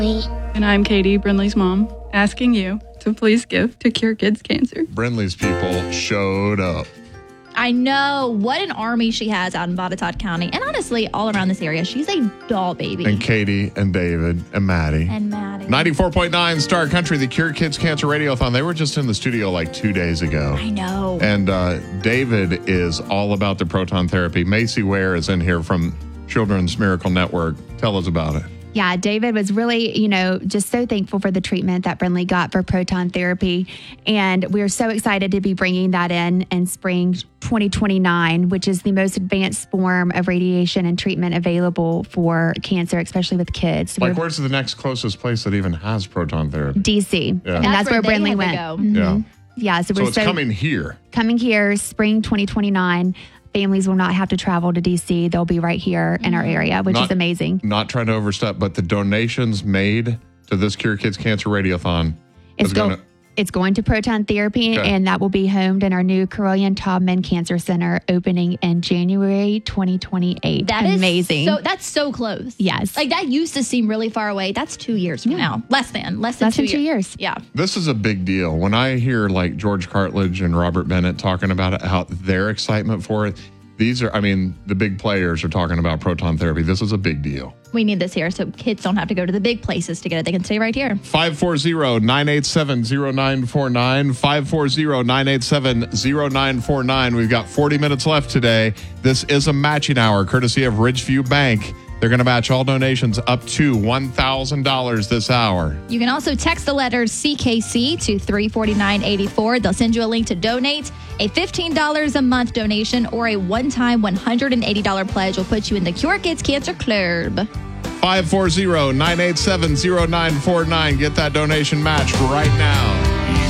And I'm Katie, Brinley's mom, asking you to please give to Cure Kids Cancer. Brinley's people showed up. I know. What an army she has out in Botetourt County. And honestly, all around this area. She's a doll baby. And Katie and David and Maddie. 94.9 Star Country, the Cure Kids Cancer Radiothon. They were just in the studio like 2 days ago. I know. And David is all about the proton therapy. Macy Ware is in here from Children's Miracle Network. Tell us about it. Yeah, David was really, just so thankful for the treatment that Brinley got for proton therapy. And we're so excited to be bringing that in spring 2029, which is the most advanced form of radiation and treatment available for cancer, especially with kids. Like, where's the next closest place that even has proton therapy? DC. Yeah. And that's where Brinley went. Mm-hmm. Yeah. Yeah, so it's coming here. Coming here, spring 2029. Families will not have to travel to DC. They'll be right here in our area, which is amazing. Not trying to overstep, but the donations made to this Cure Kids Cancer Radiothon it's going to proton therapy, and that will be homed in our new Carolian Taubman Cancer Center opening in January 2028. That is amazing. That's so close. Yes. Like, that used to seem really far away. That's 2 years from now. Less than 2 years. Yeah. This is a big deal. When I hear like George Cartledge and Robert Bennett talking about it, how their excitement for it, the big players are talking about proton therapy. This is a big deal. We need this here so kids don't have to go to the big places to get it. They can stay right here. 540-987-0949. 540-987-0949. We've got 40 minutes left today. This is a matching hour courtesy of Ridgeview Bank. They're going to match all donations up to $1,000 this hour. You can also text the letters CKC to 34984. They'll send you a link to donate. A $15 a month donation or a one-time $180 pledge will put you in the Cure Kids Cancer Club. 540-987-0949. Get that donation matched right now.